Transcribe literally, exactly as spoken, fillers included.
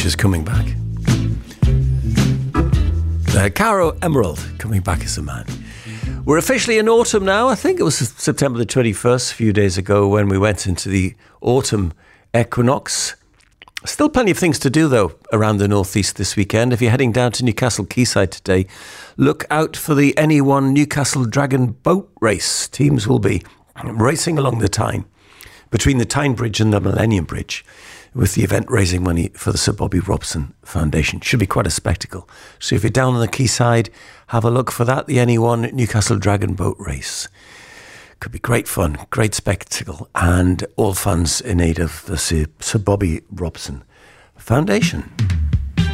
is coming back. Uh, Caro Emerald coming back as a man. We're officially in autumn now. I think it was September the twenty-first, a few days ago, when we went into the autumn equinox. Still plenty of things to do, though, around the northeast this weekend. If you're heading down to Newcastle Quayside today, look out for the N E one Newcastle Dragon Boat Race. Teams will be racing along the Tyne, between the Tyne Bridge and the Millennium Bridge, with the event raising money for the Sir Bobby Robson Foundation. Should be quite a spectacle. So if you're down on the quayside, have a look for that, the N E one Newcastle Dragon Boat Race. Could be great fun, great spectacle, and all funds in aid of the Sir, Sir Bobby Robson Foundation.